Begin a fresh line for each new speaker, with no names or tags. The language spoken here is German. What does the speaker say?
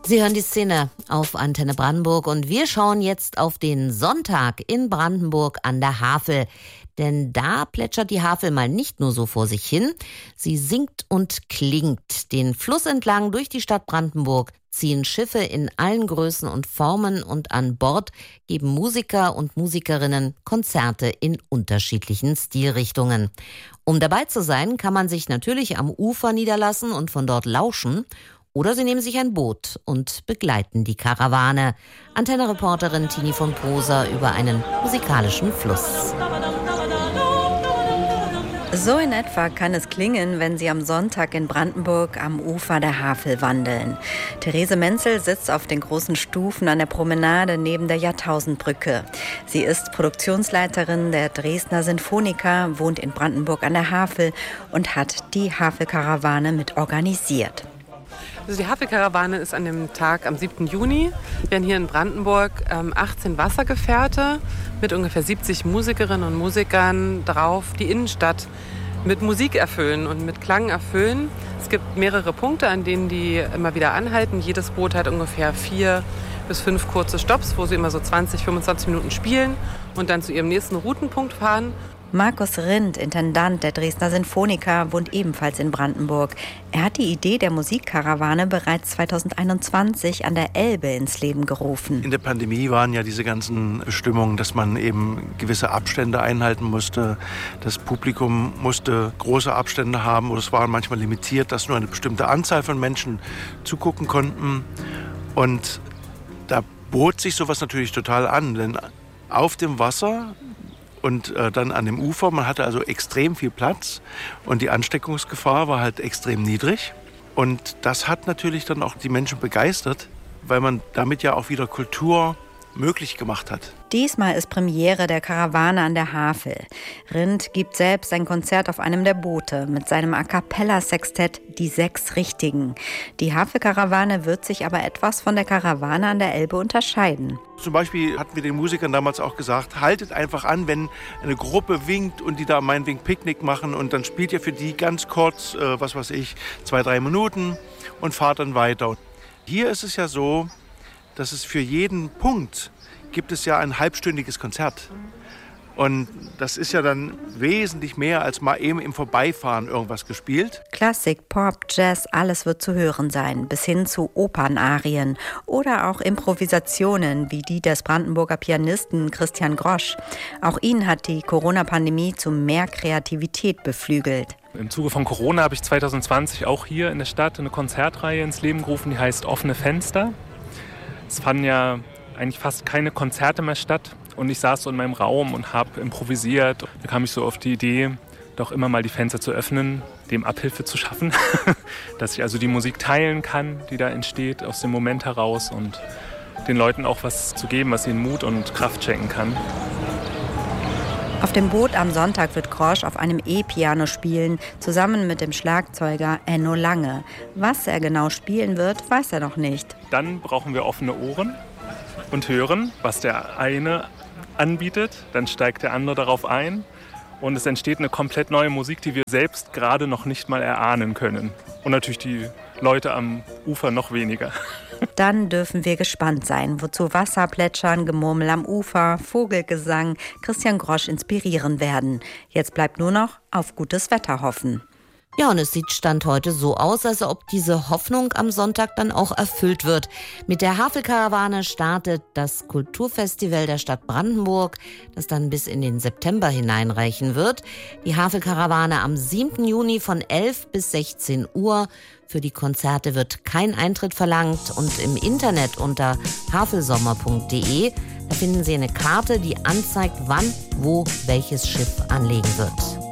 Sie hören die Szene auf Antenne Brandenburg und wir schauen jetzt auf den Sonntag in Brandenburg an der Havel. Denn da plätschert die Havel mal nicht nur so vor sich hin, sie singt und klingt. Den Fluss entlang durch die Stadt Brandenburg ziehen Schiffe in allen Größen und Formen und an Bord geben Musiker und Musikerinnen Konzerte in unterschiedlichen Stilrichtungen. Um dabei zu sein, kann man sich natürlich am Ufer niederlassen und von dort lauschen. Oder sie nehmen sich ein Boot und begleiten die Karawane. Antenne-Reporterin Tini von Prosa über einen musikalischen Fluss.
So in etwa kann es klingen, wenn Sie am Sonntag in Brandenburg am Ufer der Havel wandeln. Therese Menzel sitzt auf den großen Stufen an der Promenade neben der Jahrtausendbrücke. Sie ist Produktionsleiterin der Dresdner Sinfoniker, wohnt in Brandenburg an der Havel und hat die Havel-Karawane mit organisiert.
Also die Havel-Karawane ist an dem Tag am 7. Juni. Wir haben hier in Brandenburg 18 Wassergefährte mit ungefähr 70 Musikerinnen und Musikern drauf, die Innenstadt mit Musik erfüllen und mit Klang erfüllen. Es gibt mehrere Punkte, an denen die immer wieder anhalten. Jedes Boot hat ungefähr 4 bis 5 kurze Stopps, wo sie immer so 20, 25 Minuten spielen und dann zu ihrem nächsten Routenpunkt fahren.
Markus Rindt, Intendant der Dresdner Sinfoniker, wohnt ebenfalls in Brandenburg. Er hat die Idee der Musikkarawane bereits 2021 an der Elbe ins Leben gerufen.
In der Pandemie waren ja diese ganzen Bestimmungen, dass man eben gewisse Abstände einhalten musste. Das Publikum musste große Abstände haben oder es war manchmal limitiert, dass nur eine bestimmte Anzahl von Menschen zugucken konnten. Und da bot sich sowas natürlich total an, denn auf dem Wasser und dann an dem Ufer, man hatte also extrem viel Platz und die Ansteckungsgefahr war halt extrem niedrig. Und das hat natürlich dann auch die Menschen begeistert, weil man damit ja auch wieder Kultur möglich gemacht hat.
Diesmal ist Premiere der Karawane an der Havel. Rindt gibt selbst ein Konzert auf einem der Boote mit seinem A-cappella-Sextett Die 6 Richtigen. Die Havel-Karawane wird sich aber etwas von der Karawane an der Elbe unterscheiden.
Zum Beispiel hatten wir den Musikern damals auch gesagt, haltet einfach an, wenn eine Gruppe winkt und die da meinetwegen Picknick machen und dann spielt ihr für die ganz kurz, 2-3 Minuten und fahrt dann weiter. Hier ist es ja so, dass es für jeden Punkt gibt es ja ein halbstündiges Konzert. Und das ist ja dann wesentlich mehr als mal eben im Vorbeifahren irgendwas gespielt.
Klassik, Pop, Jazz, alles wird zu hören sein, bis hin zu Opernarien oder auch Improvisationen wie die des Brandenburger Pianisten Christian Grosch. Auch ihn hat die Corona-Pandemie zu mehr Kreativität beflügelt.
Im Zuge von Corona habe ich 2020 auch hier in der Stadt eine Konzertreihe ins Leben gerufen, die heißt Offene Fenster. Es fanden ja eigentlich fast keine Konzerte mehr statt und ich saß so in meinem Raum und habe improvisiert. Da kam ich so auf die Idee, doch immer mal die Fenster zu öffnen, dem Abhilfe zu schaffen, dass ich also die Musik teilen kann, die da entsteht aus dem Moment heraus und den Leuten auch was zu geben, was ihnen Mut und Kraft schenken kann.
Auf dem Boot am Sonntag wird Grosch auf einem E-Piano spielen, zusammen mit dem Schlagzeuger Enno Lange. Was er genau spielen wird, weiß er noch nicht.
Dann brauchen wir offene Ohren und hören, was der eine anbietet. Dann steigt der andere darauf ein und es entsteht eine komplett neue Musik, die wir selbst gerade noch nicht mal erahnen können. Und natürlich die Leute am Ufer noch weniger.
Dann dürfen wir gespannt sein, wozu Wasserplätschern, Gemurmel am Ufer, Vogelgesang Christian Grosch inspirieren werden. Jetzt bleibt nur noch auf gutes Wetter hoffen.
Ja, und es sieht Stand heute so aus, als ob diese Hoffnung am Sonntag dann auch erfüllt wird. Mit der Havel-Karawane startet das Kulturfestival der Stadt Brandenburg, das dann bis in den September hineinreichen wird. Die Havel-Karawane am 7. Juni von 11 bis 16 Uhr. Für die Konzerte wird kein Eintritt verlangt und im Internet unter havelsommer.de, da finden Sie eine Karte, die anzeigt, wann, wo welches Schiff anlegen wird.